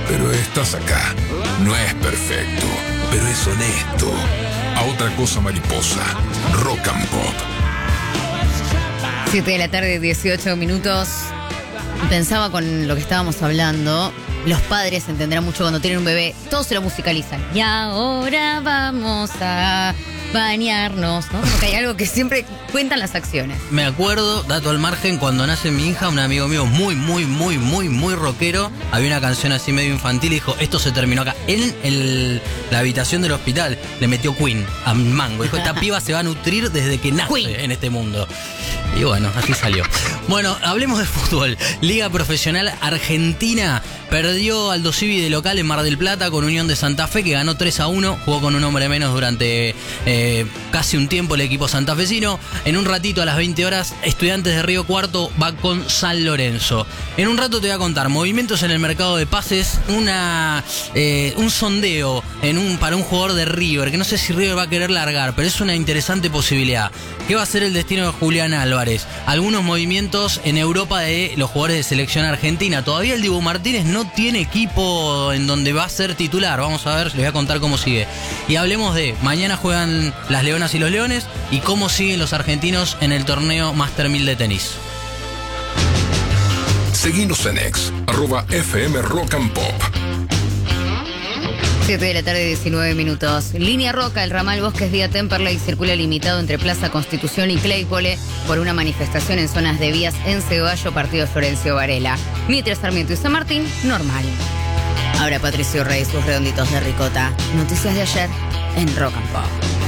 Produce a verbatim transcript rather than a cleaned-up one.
pero estás acá. No es perfecto, pero es honesto. A otra cosa mariposa. Rock and Pop. siete de la tarde, dieciocho minutos. Pensaba con lo que estábamos hablando. Los padres entenderán mucho cuando tienen un bebé. Todos se lo musicalizan. Y ahora vamos a bañarnos, ¿no? Porque hay algo que siempre cuentan las acciones. Me acuerdo, dato al margen, cuando nace mi hija, un amigo mío muy, muy, muy, muy, muy rockero, había una canción así medio infantil y dijo, esto se terminó acá. En el, la habitación del hospital le metió Queen a mango. Dijo, esta piba se va a nutrir desde que nace Queen en este mundo. Y bueno, así salió. Bueno, hablemos de fútbol. Liga Profesional Argentina perdió Aldo Civi de local en Mar del Plata con Unión de Santa Fe, que ganó tres a uno. Jugó con un hombre menos durante eh, casi un tiempo el equipo santafesino. En un ratito, a las veinte horas, Estudiantes de Río Cuarto va con San Lorenzo. En un rato te voy a contar movimientos en el mercado de pases, una eh, un sondeo en un para un jugador de River, que no sé si River va a querer largar, pero es una interesante posibilidad. ¿Qué va a ser el destino de Julián Álvarez? Algunos movimientos en Europa de los jugadores de selección argentina. Todavía el Dibu Martínez no tiene equipo en donde va a ser titular. Vamos a ver, les voy a contar cómo sigue. Y hablemos de, mañana juegan las Leonas y los Leones y cómo siguen los argentinos en el torneo Master mil de tenis. Seguinos en ex, arroba F M Rock and Pop. siete de la tarde, diecinueve minutos. Línea Roca, el ramal Bosques vía Temperley circula limitado entre Plaza Constitución y Claypole por una manifestación en zonas de vías en Ceballo, partido Florencio Varela. Mitre, Sarmiento y San Martín, normal. Ahora Patricio Rey, sus redonditos de ricota. Noticias de ayer en Rock and Pop.